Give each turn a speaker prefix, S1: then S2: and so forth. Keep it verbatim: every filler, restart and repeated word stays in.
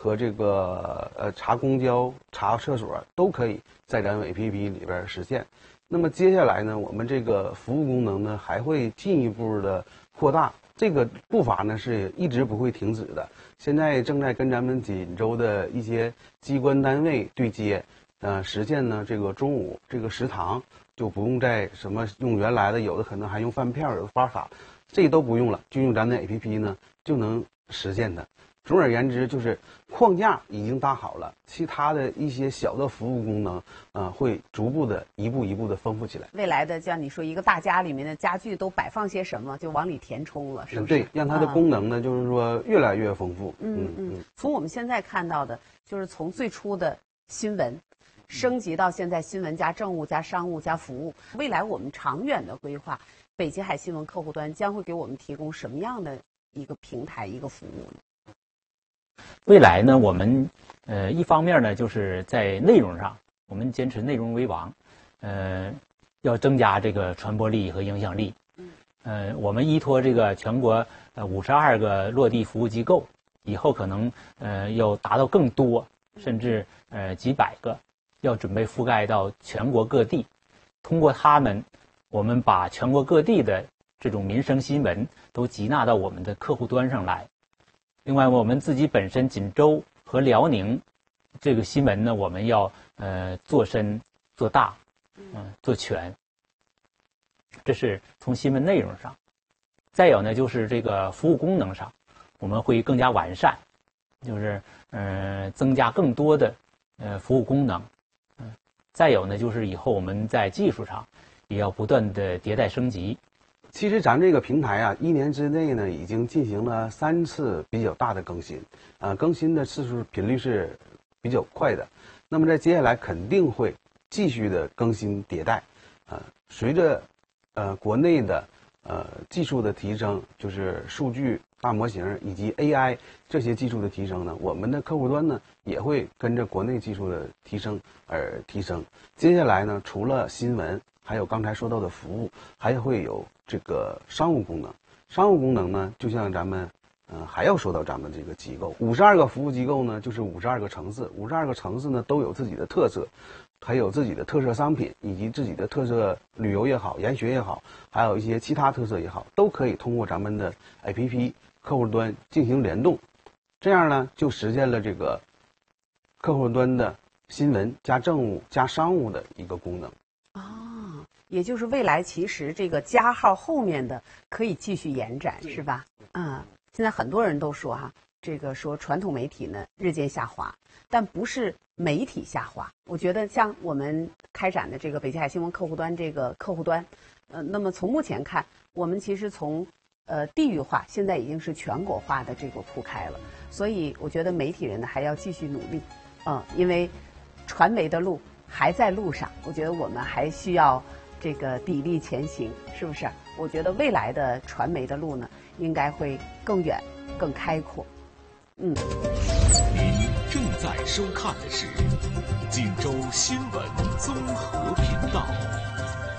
S1: 和这个呃查公交、查厕所都可以在咱们 A P P 里边实现。那么接下来呢，我们这个服务功能呢还会进一步的扩大，这个步伐呢是一直不会停止的。现在正在跟咱们锦州的一些机关单位对接，呃，实现呢这个中午这个食堂就不用再什么用原来的，有的可能还用饭票，有的发卡，这都不用了，就用咱的 A P P 呢就能实现的。总而言之，就是框架已经搭好了，其他的一些小的服务功能，呃，会逐步的一步一步的丰富起来。
S2: 未来的像你说一个大家里面的家具都摆放些什么，就往里填充了，是不是？
S1: 对，让它的功能呢，啊、就是说越来越丰富。
S2: 嗯嗯嗯。从我们现在看到的，就是从最初的新闻，升级到现在新闻加政务加商务加服务，未来我们长远的规划，北极海新闻客户端将会给我们提供什么样的一个平台、一个服务呢？
S3: 未来呢，我们呃一方面呢，就是在内容上，我们坚持内容为王，呃，要增加这个传播力和影响力。呃，我们依托这个全国呃五十二个落地服务机构，以后可能呃要达到更多，甚至呃几百个，要准备覆盖到全国各地。通过他们，我们把全国各地的这种民生新闻都集纳到我们的客户端上来。另外，我们自己本身锦州和辽宁这个新闻呢，我们要呃做深做大，嗯、呃、做全。这是从新闻内容上。再有呢，就是这个服务功能上，我们会更加完善，就是呃增加更多的呃服务功能。嗯、呃，再有呢，就是以后我们在技术上也要不断的迭代升级。
S1: 其实咱这个平台啊，一年之内呢，已经进行了三次比较大的更新，呃，更新的次数频率是比较快的。那么在接下来肯定会继续的更新迭代，呃，随着呃国内的呃技术的提升，就是数据大模型以及 A I 这些技术的提升呢，我们的客户端呢也会跟着国内技术的提升而提升。接下来呢，除了新闻，还有刚才说到的服务，还会有这个商务功能。商务功能呢，就像咱们，呃，还要说到咱们这个机构，五十二个服务机构呢，就是五十二个城市，五十二个城市呢都有自己的特色，还有自己的特色商品，以及自己的特色旅游也好，研学也好，还有一些其他特色也好，都可以通过咱们的 A P P 客户端进行联动，这样呢，就实现了这个客户端的新闻加政务加商务的一个功能。
S2: 哦，也就是未来其实这个加号后面的可以继续延展，是吧？嗯，现在很多人都说哈，这个说传统媒体呢日渐下滑，但不是媒体下滑。我觉得像我们开展的这个北极海新闻客户端这个客户端，呃，那么从目前看，我们其实从呃地域化现在已经是全国化的这个铺开了，所以我觉得媒体人呢还要继续努力，嗯，因为传媒的路还在路上，我觉得我们还需要这个砥砺前行，是不是？我觉得未来的传媒的路呢，应该会更远、更开阔。嗯。
S4: 您正在收看的是锦州新闻综合频道。